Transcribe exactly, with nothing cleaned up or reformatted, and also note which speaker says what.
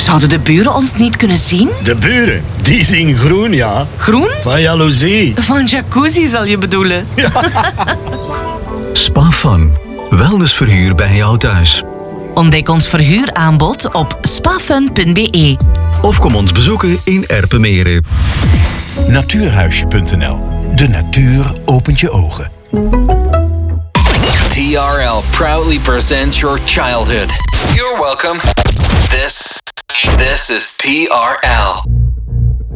Speaker 1: Zouden de buren ons niet kunnen zien?
Speaker 2: De buren, die zien groen, ja.
Speaker 1: Groen?
Speaker 2: Van jaloezie.
Speaker 1: Van jacuzzi zal je bedoelen. Ja.
Speaker 3: Spa Fun. Wellnessverhuur bij jou thuis.
Speaker 1: Ontdek ons verhuuraanbod op spafun punt be.
Speaker 3: Of kom ons bezoeken in Erpenmeren.
Speaker 4: Natuurhuisje punt n l. De natuur opent je ogen.
Speaker 5: T R L proudly presents your childhood. You're welcome. This, this is T R L.